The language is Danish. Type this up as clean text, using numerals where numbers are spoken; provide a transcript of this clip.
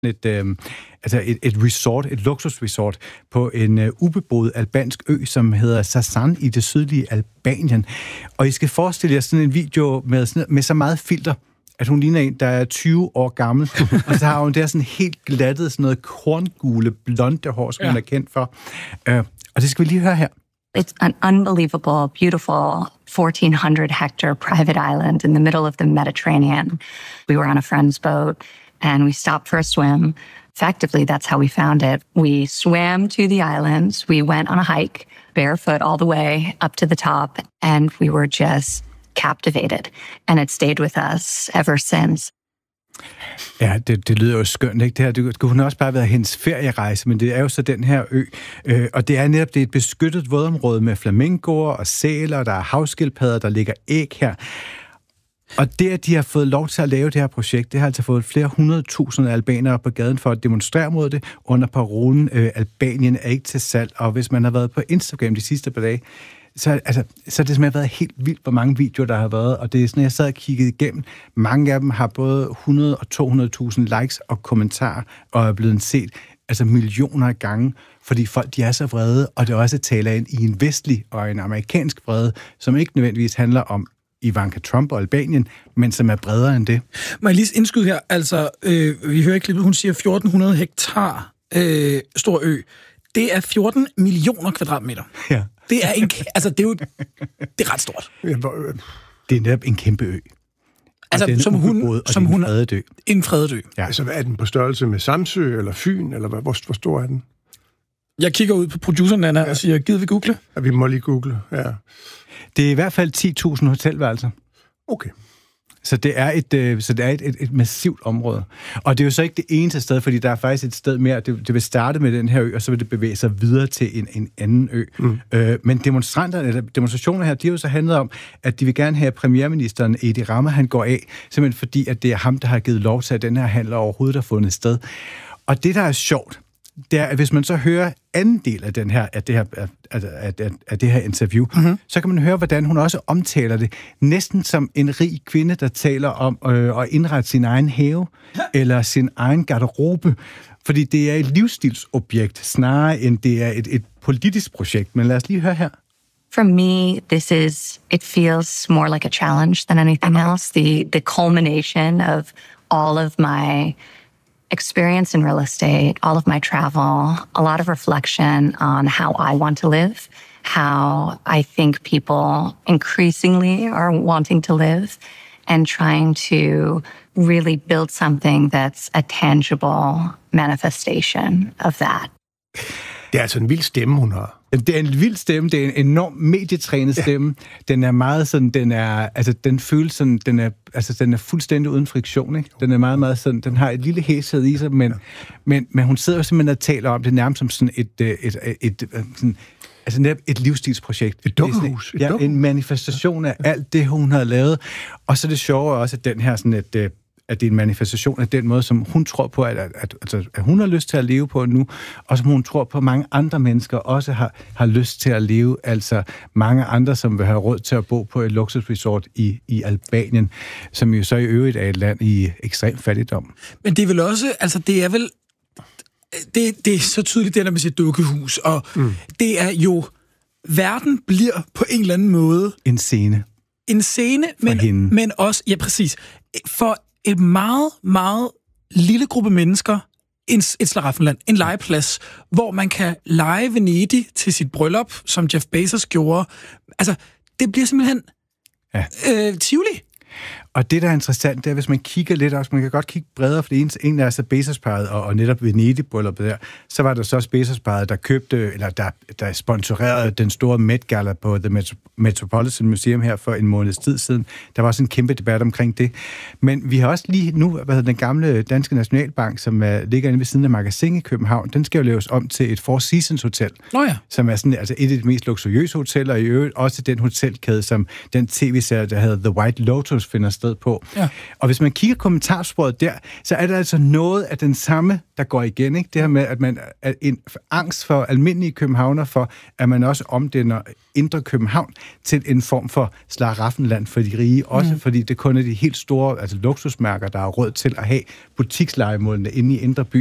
et resort, et luksusresort på en ubeboet albansk ø, som hedder Sasan i det sydlige Albanien. Og I skal forestille jer sådan en video med så meget filter, at hun ligner en, der er 20 år gammel, og så har hun der sådan helt glattet, sådan noget korngule, blonde hår, som hun er kendt for. Og det skal vi lige høre her. It's an unbelievable, beautiful 1,400-hectare private island in the middle of the Mediterranean. We were on a friend's boat, and we stopped for a swim. Effectively, that's how we found it. We swam to the islands. We went on a hike, barefoot all the way up to the top, and we were just captivated. And it stayed with us ever since. Ja, det lyder jo skønt, ikke? Det kunne også bare være hendes ferierejse, men det er jo så den her ø. Og det er netop et beskyttet vådområde med flamingoer og sæler, der er havskildpadder, der ligger æg her. Og det, at de har fået lov til at lave det her projekt, det har altså fået flere 100.000 albanere på gaden for at demonstrere mod det under parolen Albanien er ikke til salg. Og hvis man har været på Instagram de sidste par dage, så har det simpelthen været helt vildt, hvor mange videoer der har været, og det er sådan, jeg sad og kiggede igennem. Mange af dem har både 100 og 200.000 likes og kommentarer, og er blevet set millioner af gange, fordi folk de er så vrede, og det også taler ind i en vestlig og en amerikansk vrede, som ikke nødvendigvis handler om Ivanka Trump og Albanien, men som er bredere end det. Må jeg lige indskyde her, vi hører i klippet, hun siger 1.400 hektar stor ø. Det er 14 millioner kvadratmeter. Ja. Det er det er ret stort. Det er netop en kæmpe ø. Som hun fredet ø. En fredet ø. Ja. Altså, er den på størrelse med Samsø eller Fyn, eller hvor stor er den? Jeg kigger ud på produceren, Anna, og siger, gider vi google? Ja, vi må lige google, ja. Det er i hvert fald 10.000 hotelværelser. Okay. Så det er et massivt område. Og det er jo så ikke det eneste sted, fordi der er faktisk et sted mere, det vil starte med den her ø, og så vil det bevæge sig videre til en anden ø. Men demonstrationer her, de har jo så handlet om, at de vil gerne have premierministeren Edi Rama, han går af, simpelthen fordi, at det er ham, der har givet lov til, at den her handel overhovedet har fundet sted. Og det, der er sjovt, det er, at hvis man så hører anden del af det her interview, så kan man høre, hvordan hun også omtaler det, næsten som en rig kvinde, der taler om at indrette sin egen have, eller sin egen garderobe, fordi det er et livsstilsobjekt, snarere end det er et politisk projekt. Men lad os lige høre her. For me, it feels more like a challenge than anything else. The culmination of all of my experience in real estate, all of my travel, a lot of reflection on how I want to live, how I think people increasingly are wanting to live, and trying to really build something that's a tangible manifestation of that. Det er altså en vild stemme, hun har. Det er en vild stemme, det er en enorm medietrænet stemme. Den er meget sådan, den føles sådan, den er fuldstændig uden friktion, ikke? Den er meget, meget sådan, den har et lille hæshed i sig, men hun sidder jo simpelthen og taler om det nærmest som sådan et livsstilsprojekt. Et dukkehus. Ja, en manifestation af alt det, hun har lavet. Og så er det sjove også, at den her sådan at det er en manifestation af den måde, som hun tror på, at hun har lyst til at leve på nu, og som hun tror på, at mange andre mennesker også har lyst til at leve, altså mange andre, som vil have råd til at bo på et luksusresort i Albanien, som jo så i øvrigt er et land i ekstrem fattigdom. Men det er vel også, det er vel, det er så tydeligt, det der med sit dukkehus, og det er jo, verden bliver på en eller anden måde en scene, men også, ja præcis, for et meget, meget lille gruppe mennesker, et slaraffenland, en legeplads, hvor man kan lege Venedig til sit bryllup, som Jeff Bezos gjorde. Altså, det bliver simpelthen Tivoli. Og det, der er interessant, det er, hvis man kigger lidt også, man kan godt kigge bredere, for det ene er så Bezos-parret og netop Venedig-brylluppet der, så var der så også Bezos-parret, der købte, eller der sponsorerede den store Met Gala på The Metropolitan Museum her for en måneds tid siden. Der var også en kæmpe debat omkring det. Men vi har også lige nu, den gamle Danske Nationalbank, som ligger inde ved siden af Magasin i København, den skal jo laves om til et Four Seasons Hotel, som er sådan, altså et af de mest luksuriøse hoteller, og i øvrigt også den hotelkæde, som den tv-serie, der hedder The White Lotus, finder sted på. Ja. Og hvis man kigger kommentarsporet der, så er der altså noget af den samme, der går igen. Ikke? Det her med, at man er en angst for almindelige københavner for, at man også omdanner indre København til en form for slaraffenland for de rige. Også fordi det kun er de helt store altså luksusmærker, der er råd til at have butikslejemålene inde i indre by.